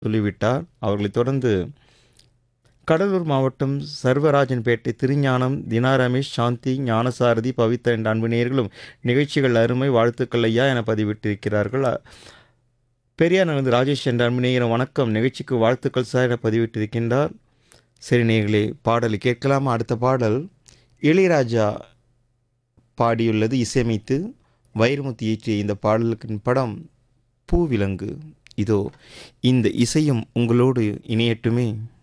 சொல்லிவிட்டார். அவர்களைத் தொடர்ந்து கடலூர் மாவட்டம் சர்வராஜன்பேட்டை திருஞானம், தினா ரமேஷ், சாந்தி, ஞானசாரதி, பவித்ரா என்ற அன்பு நேயர்களும் நிகழ்ச்சிகள் அருமை, வாழ்த்துக்கள் ஐயா என பதிவிட்டிருக்கிறார்கள். பெரியார் நகர்ந்து ராஜேஷ் என்ற அன்பு நேயரும் வணக்கம், நிகழ்ச்சிக்கு வாழ்த்துக்கள் சார் என பதிவிட்டிருக்கின்றார். சரி நேயர்களே, பாடலை கேட்கலாமா? அடுத்த பாடல் இளையராஜா பாடியுள்ளது, இசையமைத்து வைரமுத்து இயற்றிய இந்த பாடலுக்கின் படம் பூவிலங்கு. இதோ இந்த இசையும் உங்களோடு இணையட்டுமே.